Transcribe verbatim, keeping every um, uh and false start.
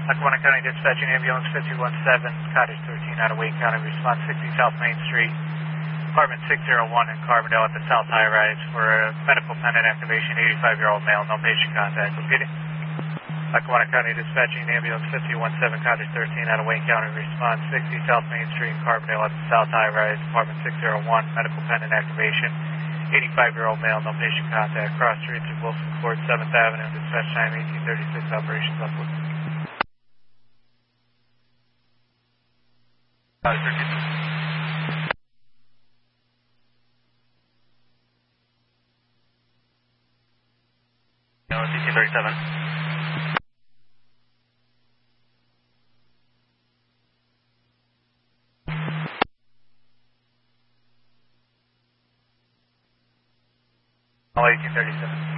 Lackawanna County Dispatching Ambulance fifty-one seven, Cottage thirteen out of Wayne County, response sixty South Main Street, apartment six oh one in Carbondale at the South High Rise for a medical pendant activation, eighty-five-year-old male, no patient contact. Repeating. Lackawanna County Dispatching Ambulance fifty-one seven, Cottage thirteen out of Wayne County, response sixty South Main Street in Carbondale at the South High Rise, apartment six oh one, medical pendant activation, eighty-five-year-old male, no patient contact. Cross streets of Wilson Court, seventh Avenue, dispatch time eighteen thirty-six, operations upward. Cottage thirteen. No, it's eighteen thirty-seven. Oh, eighteen thirty-seven.